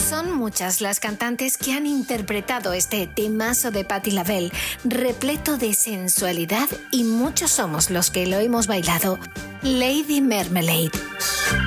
Son muchas las cantantes que han interpretado este temazo de Patti LaBelle, repleto de sensualidad, y muchos somos los que lo hemos bailado. Lady Marmalade.